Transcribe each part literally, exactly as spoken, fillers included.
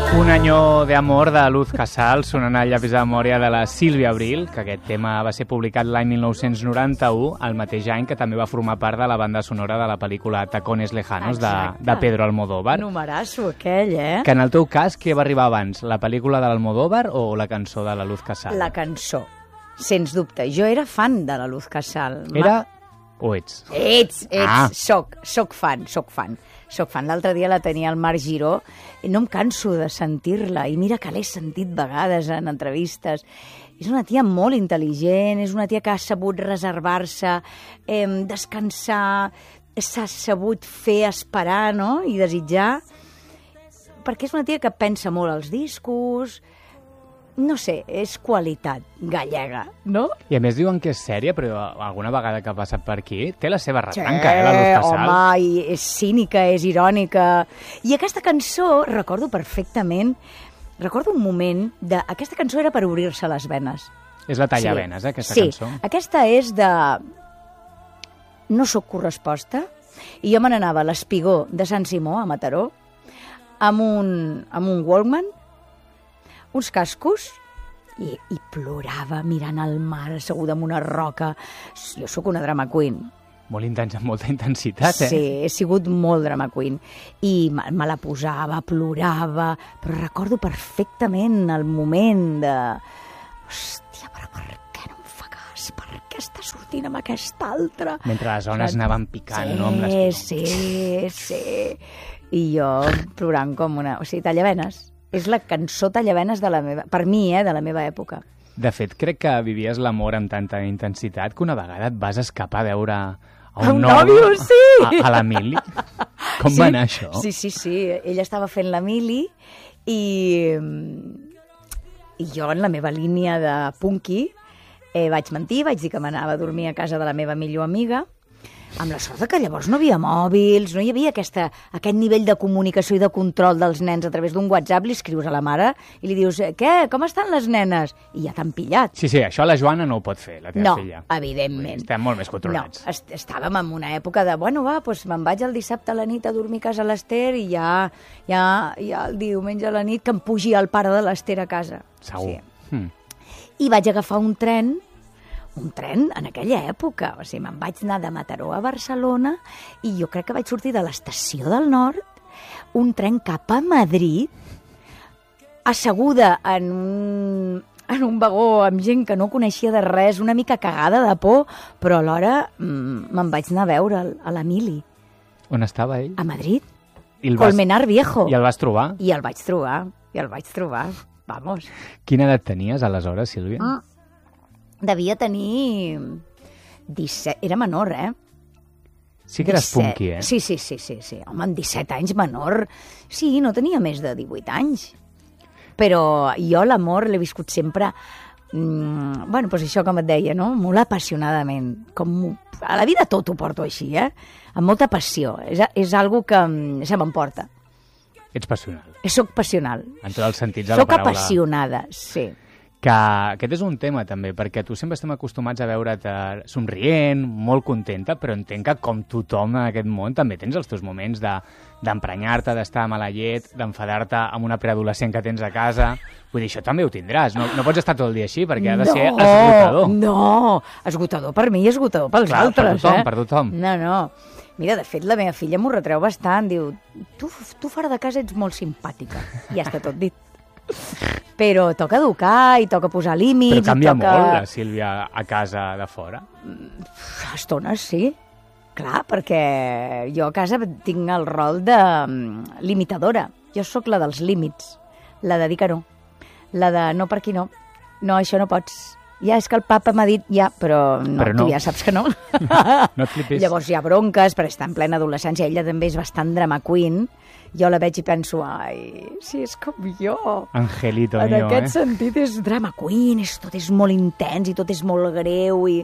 Un año de amor de Luz Casal, sonant al llapis de memòria de la Sílvia Abril, que aquest tema va ser publicat l'any mil nou-cents noranta-u, el mateix any que també va formar part de la banda sonora de la pel·lícula Tacones Lejanos de, de Pedro Almodóvar. Numerasso aquell, eh? Que en el teu cas, què va arribar abans, la pel·lícula de l'Almodóvar o la cançó de la Luz Casal? La cançó, sens dubte. Jo era fan de la Luz Casal. Era o ets? Ets, ets. Ah. Soc, soc fan, soc fan. Soc fan. L'altre dia la tenia al Marc Giró i no em canso de sentir-la. I mira que l'he sentit vegades en entrevistes. És una tia molt intel·ligent, és una tia que ha sabut reservar-se, eh, descansar, s'ha sabut fer esperar, no?, i desitjar, perquè és una tia que pensa molt als discos. No sé, és qualitat gallega, no? I a més diuen que és sèria, però alguna vegada que ha passat per aquí té la seva retranca, sí, eh, la Luz Casal. Home, i és cínica, és irònica. I aquesta cançó, recordo perfectament, recordo un moment de... Aquesta cançó era per obrir-se les venes. És la tallavenes, sí, eh, aquesta sí. cançó. Sí, aquesta és de... No soc corresposta, i jo me n'anava a l'Espigó de Sant Simó, a Mataró, amb un, amb un Walkman, uns cascos, i, i plorava mirant el mar, asseguda en una roca. Jo sóc una drama queen. Molt intens, amb molta intensitat, eh? Sí, he sigut molt drama queen. I me, me la posava, plorava, però recordo perfectament el moment de... Hòstia, però per què no em fa cas? Per què està sortint amb aquesta altra? Mentre les ones que... anaven picant, sí, no? Amb les... Sí, sí. I jo plorant com una... O sigui, tallavenes. És la cançó tallavenes de la meva... Per mi, eh, de la meva època. De fet, crec que vivies l'amor amb tanta intensitat que una vegada et vas escapar a veure a un, un nòvio, nòvio, sí! a, a la Mili. Com sí, va anar això? Sí, sí, sí. Ella estava fent la Mili i, i jo, en la meva línia de punky, eh, vaig mentir, vaig dir que m'anava a dormir a casa de la meva millor amiga, amb la sort que llavors no havia mòbils, no hi havia aquesta, aquest nivell de comunicació i de control dels nens a través d'un WhatsApp. Li escrius a la mare i li dius, què, com estan les nenes? I ja t'han pillat. Sí, sí, això la Joana no ho pot fer, la teva no, filla. No, evidentment. Estem molt més controlats. No, est estàvem en una època de, bueno, va, doncs me'n vaig el dissabte a la nit a dormir a casa a l'Ester i ja, ja, ja el diumenge a la nit que em pugi el pare de l'Ester a casa. Segur. Sí. Hmm. I vaig agafar un tren un tren en aquella època. O sigui, me'n vaig anar de Mataró a Barcelona i jo crec que vaig sortir de l'estació del Nord, un tren cap a Madrid, asseguda en un, en un vagó amb gent que no coneixia de res, una mica cagada de por, però alhora mm, me'n vaig anar a veure a l'Emili. On estava ell? A Madrid. I el vas... Colmenar Viejo. I el vas trobar? I el vaig trobar, i el vaig trobar. Vamos. Quina edat tenies aleshores, Sílvia? Mm. Devia tenir disset... Era menor, eh? Sí que eres disset. punky, eh? Sí, sí, sí, sí, sí. Home, amb disset anys menor... Sí, no tenia més de divuit anys. Però jo l'amor l'he viscut sempre... Mm, bueno, doncs això com et deia, no? Molt apassionadament. Com... A la vida tot ho porto així, eh? Amb molta passió. És, és algo que se m'emporta. Ets passional. Soc passional. En tots els sentits de la Soc paraula. Soc apassionada, sí. Que aquest és un tema també, perquè tu sempre estem acostumats a veure't somrient, molt contenta, però entenc que com tothom en aquest món també tens els teus moments de, d'emprenyar-te, d'estar a mala llet, d'enfadar-te amb una preadolescent que tens a casa. Vull dir, això també ho tindràs, no, no pots estar tot el dia així, perquè ha de no, ser esgotador. No, esgotador per mi i esgotador pels Clar, altres, per tothom, eh? per tothom. No, no. Mira, de fet, la meva filla m'ho retreu bastant, diu, tu, tu fora de casa ets molt simpàtica. I ja està tot dit. Però toca educar i toca posar límits. Però canvia i toca... molt la Sílvia a casa de fora? A estones, sí. Clar, perquè jo a casa tinc el rol de limitadora. Jo sóc la dels límits, la de dir que no, la de no per aquí no, no, això no pots. Ja, és que el papa m'ha dit ja, però no, però no. Tu ja saps que no. No et flipis. Llavors hi ha bronques, perquè està en plena adolescència, ella també és bastant drama queen. Jo la veig i penso, ai, si és com jo. Angelito en mío, aquest eh? sentit és drama queen, és, tot és molt intens i tot és molt greu i...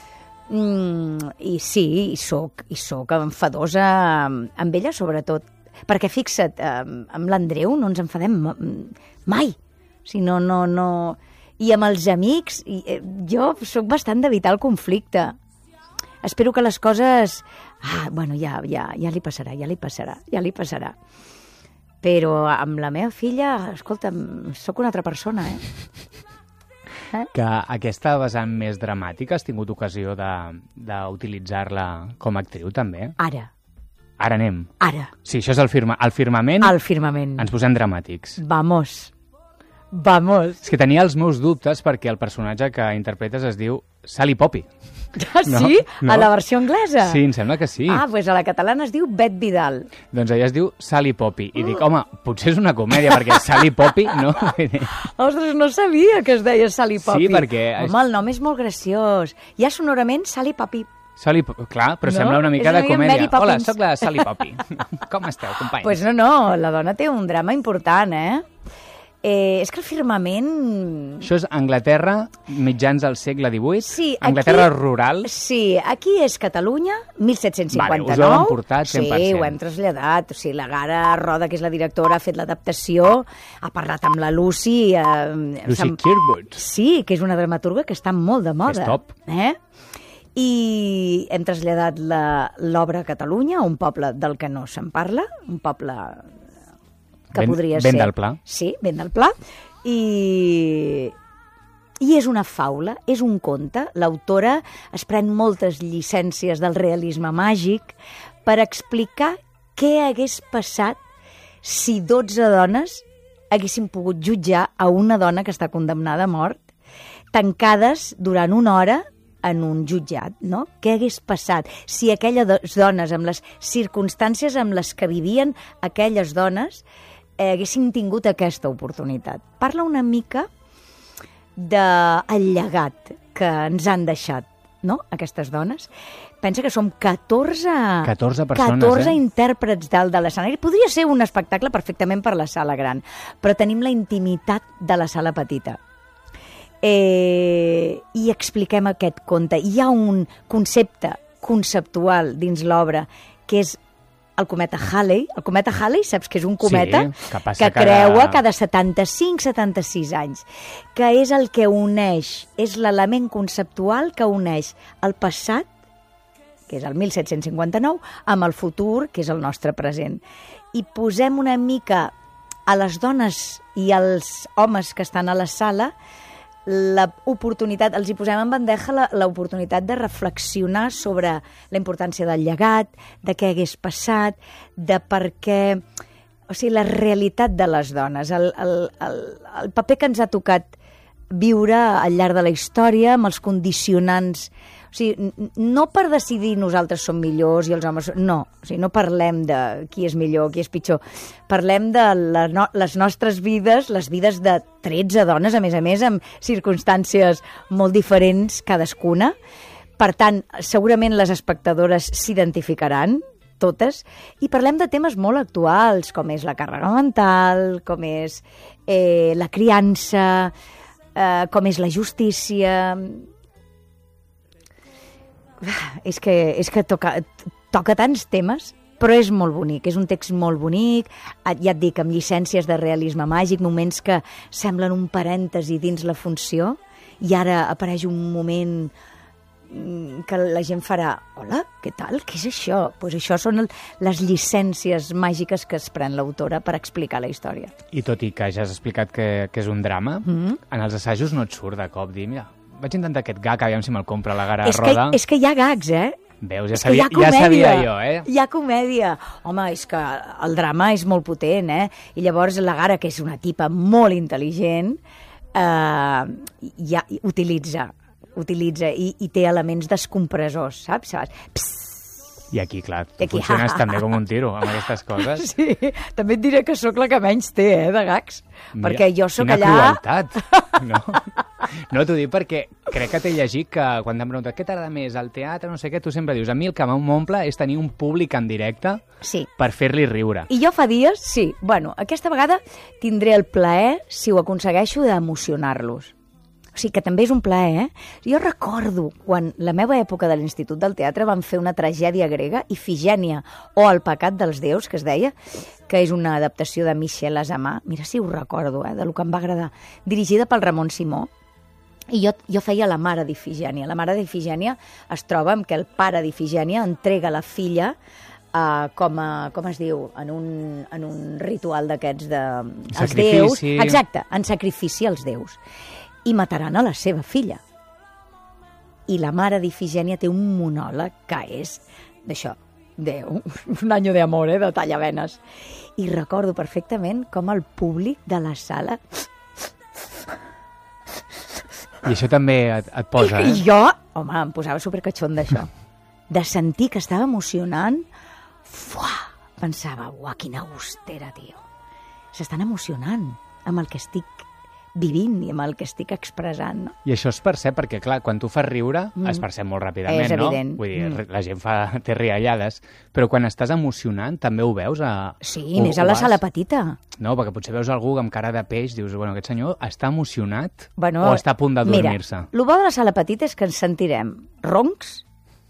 Mm, i sí, i soc, i soc enfadosa amb, amb ella sobretot, perquè fixa't, amb, amb l'Andreu no ens enfadem mai, o sigui, no, no, no... I amb els amics, i, eh, jo sóc bastant d'evitar el conflicte. Espero que les coses... Ah, bueno, ja, ja, ja li passarà, ja li passarà, ja li passarà. Però amb la meva filla, escolta, sóc una altra persona, eh? eh? Que aquesta vessant més dramàtica has tingut ocasió d'utilitzar-la com a actriu, també? Ara. Ara anem. Ara. Sí, això és el, firma, el firmament. El firmament. Ens posem dramàtics. Vamos. Vamos. És que tenia els meus dubtes perquè el personatge que interpretes es diu Sally Poppy. Ah, sí? No? No? A la versió anglesa? Sí, em sembla que sí. Ah, doncs pues a la catalana es diu Bet Vidal. Doncs ella es diu Sally Poppy. I uh. dic, home, potser és una comèdia, perquè Sally Poppy, no? Ostres, no sabia que es deia Sally Poppy. Sí, perquè... Home, el nom és molt graciós. Hi ha sonorament Sally Poppy. Sally, clar, però no? Sembla una mica de comèdia. Hola, sóc la Sally Poppy. Com esteu, companys? Doncs pues no, no, la dona té un drama important, eh? Eh, és que el firmament... Això és Anglaterra, mitjans del segle divuit? Sí, Anglaterra aquí, rural? Sí, aquí és Catalunya, mil set-cents cinquanta-nou. Vale, us ho hem portat cent per cent. Sí, ho hem traslladat. O sigui, la Gara Roda, que és la directora, ha fet l'adaptació, ha parlat amb la Lucy... Eh, Lucy amb... Kirkwood. Sí, que és una dramaturga que està molt de moda. És top. Eh? I hem traslladat l'obra a Catalunya, un poble del que no se'n parla, un poble... que ben, podria ben ser... del pla. Sí, ben del pla. I, I és una faula, és un conte. L'autora es pren moltes llicències del realisme màgic per explicar què hagués passat si dotze dones haguessin pogut jutjar a una dona que està condemnada a mort, tancades durant una hora en un jutjat, no? Què hagués passat si aquelles dones, amb les circumstàncies amb les que vivien aquelles dones, eh, haguessin tingut aquesta oportunitat. Parla una mica del llegat que ens han deixat, no?, aquestes dones. Pensa que som catorze, catorze persones, catorze eh? intèrprets dalt de l'escenari. Podria ser un espectacle perfectament per la sala gran, però tenim la intimitat de la sala petita. Eh, I expliquem aquest conte. Hi ha un concepte conceptual dins l'obra que és el cometa Halley. El cometa Halley, saps que és un cometa sí, que, que creua cada setanta-cinc setanta-sis anys, que és el que uneix, és l'element conceptual que uneix el passat, que és el mil set-cents cinquanta-nou, amb el futur, que és el nostre present. I posem una mica a les dones i als homes que estan a la sala l'oportunitat, els hi posem en bandeja l'oportunitat de reflexionar sobre la importància del llegat, de què hagués passat, de per què... O sigui, la realitat de les dones, el, el, el, el paper que ens ha tocat viure al llarg de la història, amb els condicionants... O sigui, no per decidir nosaltres som millors i els homes... No, o sigui, no parlem de qui és millor, qui és pitjor. Parlem de la no, les nostres vides, les vides de tretze dones, a més a més, amb circumstàncies molt diferents cadascuna. Per tant, segurament les espectadores s'identificaran, totes, i parlem de temes molt actuals, com és la càrrega mental, com és eh, la criança, eh, com és la justícia... És que, és que toca, toca tants temes, però és molt bonic, és un text molt bonic, ja et dic, amb llicències de realisme màgic, moments que semblen un parèntesi dins la funció, i ara apareix un moment que la gent farà, hola, què tal, què és això? Pues això són el, les llicències màgiques que es pren l'autora per explicar la història. I tot i que ja has explicat que, que és un drama, mm-hmm. en els assajos no et surt de cop dir, mira, vaig intentar aquest gag, aviam si me'l compra la Gara és Roda. Que, és que hi ha gags, eh? Veus, ja sabia, ja sabia jo, eh? Hi ha comèdia. Home, és que el drama és molt potent, eh? I llavors la Gara, que és una tipa molt intel·ligent, eh, ja utilitza, utilitza i, i té elements descompressors, saps? Psst. I aquí, clar, tu aquí, funciones ha, també com un tiro amb aquestes coses. Sí, també et diré que sóc la que menys té, eh, de gags. Mira, perquè jo sóc allà... Quina crueltat, no? No, t'ho dic perquè crec que t'he llegit que quan t'han preguntat què t'agrada més, el teatre, no sé què, tu sempre dius, a mi el que m'omple és tenir un públic en directe sí. per fer-li riure. I jo fa dies, sí, bueno, aquesta vegada tindré el plaer, si ho aconsegueixo, d'emocionar-los. O sigui, que també és un plaer, eh? Jo recordo quan la meva època de l'Institut del Teatre van fer una tragèdia grega, Ifigènia, o El pecat dels déus, que es deia, que és una adaptació de Michel Azamà, mira si ho recordo, eh, de lo que em va agradar, dirigida pel Ramon Simó, i jo, jo feia la mare d'Ifigènia. La mare d'Ifigènia es troba amb que el pare d'Ifigènia entrega la filla uh, com, a, com es diu, en un, en un ritual d'aquests de... Els sacrifici. Déus, exacte, en sacrifici als déus. I mataran a la seva filla. I la mare d'Ifigènia té un monòleg que és d'això, Déu, un any de amor, eh, de tallavenes. I recordo perfectament com el públic de la sala... I això també et, et posa, I, eh? I jo, home, em posava supercatxon d'això. De sentir que estava emocionant, fuà, pensava, uah, quina austera, tio. S'estan emocionant amb el que estic vivint i amb el que estic expressant, no? I això es percep perquè, clar, quan tu fas riure, mm. es percep molt ràpidament, és no? evident. Vull dir, mm. la gent fa, té riallades, però quan estàs emocionant també ho veus a... Sí, o, més a la sala petita. No, perquè potser veus algú amb cara de peix, dius, bueno, aquest senyor està emocionat bueno, o està a punt de dormir-se? Mira, el bo de la sala petita és que ens sentirem roncs,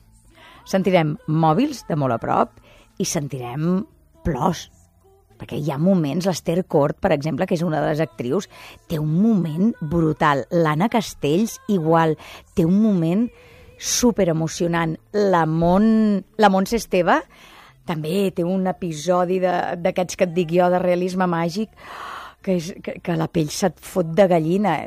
sentirem mòbils de molt a prop i sentirem plors. Perquè hi ha moments, l'Esther Cort, per exemple, que és una de les actrius, té un moment brutal. L'Anna Castells, igual, té un moment superemocionant. La Mont, la Montse Esteve també té un episodi d'aquests que et dic jo, de realisme màgic, que, és, que, que la pell se't fot de gallina.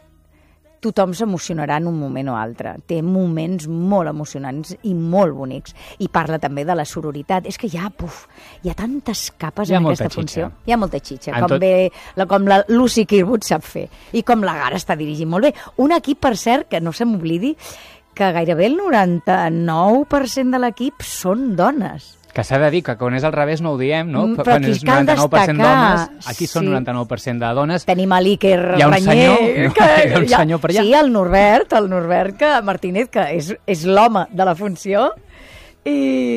Tothom s'emocionarà en un moment o altre. Té moments molt emocionants i molt bonics. I parla també de la sororitat. És que hi ha, puf, hi ha tantes capes hi ha en aquesta xitxa. funció. Hi ha molta xitxa, En com, tot... bé, la, com la Lucy Kirkwood sap fer. I com la Gara està dirigint molt bé. Un equip, per cert, que no se m'oblidi, que gairebé el noranta-nou per cent de l'equip són dones. Que s'ha de dir que quan és al revés no ho diem, no? Mm, però quan aquí és cal noranta-nou per cent destacar, d'homes, aquí són sí. noranta-nou per cent de dones. Tenim a l'Iker Hi ha un Ranyer, senyor, no? que, Hi ha un senyor per allà. Sí, el Norbert, el Norbert que, Martínez, que és, és l'home de la funció. I,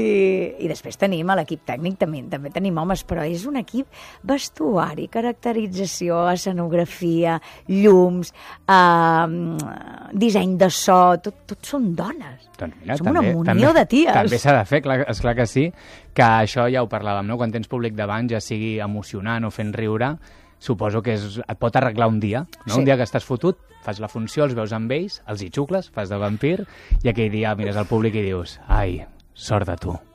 i després tenim a l'equip tècnic, també, també tenim homes, però és un equip vestuari, caracterització, escenografia, llums, eh, disseny de so, tot, tot són dones. Doncs mira, Som també, una munió també, de ties. També s'ha de fer, clar, esclar que sí, que això ja ho parlàvem, no? Quan tens públic davant, ja sigui emocionant o fent riure, suposo que és, et pot arreglar un dia, no? Sí. Un dia que estàs fotut, fas la funció, els veus amb ells, els hi xucles, fas de vampir, i aquell dia mires al públic i dius, ai, sort de tu.